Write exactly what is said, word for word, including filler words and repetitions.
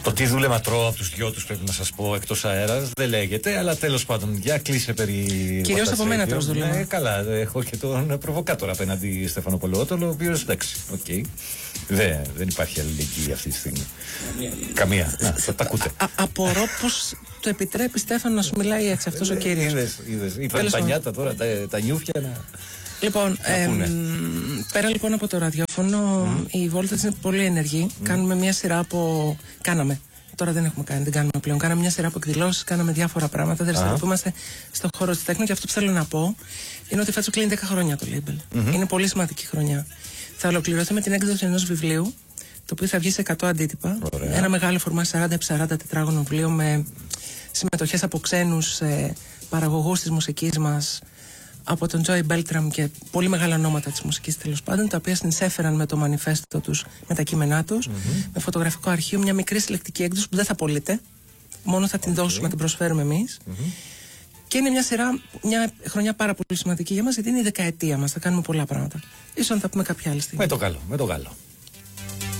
Το τι δούλεμα τρώω από τους δυο τους πρέπει να σας πω εκτός αέρας δεν λέγεται, αλλά τέλος πάντων για κλείσε περί. Κυρίως από μένα τρως δούλεμα. Ναι, καλά, έχω και τον προβοκάτορα απέναντι Στέφανο Πολυότολο, ο οποίος εντάξει, οκ. Okay. Δεν, δεν υπάρχει αλληλεγγύη αυτή τη στιγμή. Καμία. Να, θα τα ακούτε. Α, απορώ πως το επιτρέπει Στέφανο να σου μιλάει έτσι αυτός ο κύριος. Είδες, είδες. Είπαν τα νιάτα τώρα, τα, τα νιούφια να. Λοιπόν, ε, πέρα λοιπόν από το ραδιόφωνο, mm. η Voltage είναι πολύ ενεργή. Mm. Κάνουμε μια σειρά από. Κάναμε. Τώρα δεν έχουμε κάνει, δεν κάνουμε πλέον. Κάναμε μια σειρά από εκδηλώσεις, κάναμε διάφορα πράγματα. Δραστηριοποιούμαστε στον χώρο της τέχνης και αυτό που θέλω να πω είναι ότι φέτος κλείνει δέκα χρόνια το label. Mm-hmm. Είναι πολύ σημαντική χρονιά. Θα ολοκληρωθεί με την έκδοση ενός βιβλίου, το οποίο θα βγει σε εκατό αντίτυπα. Ωραία. Ένα μεγάλο φορμά σαράντα επί σαράντα τετράγωνο βιβλίο με συμμετοχές από ξένους ε, παραγωγούς της μουσικής μας, από τον Τζόι Μπέλτραμ και πολύ μεγάλα ονόματα της μουσικής τέλος πάντων, τα οποία συνεισέφεραν με το μανιφέστο τους, με τα κείμενά τους, mm-hmm. με φωτογραφικό αρχείο, μια μικρή συλλεκτική έκδοση που δεν θα πωλείται, μόνο θα την okay. δώσουμε, την προσφέρουμε εμείς. Mm-hmm. Και είναι μια σειρά, μια χρονιά πάρα πολύ σημαντική για μας, γιατί είναι η δεκαετία μας, θα κάνουμε πολλά πράγματα. Ίσως να τα πούμε κάποια άλλη στιγμή. Με το καλό, με το καλό.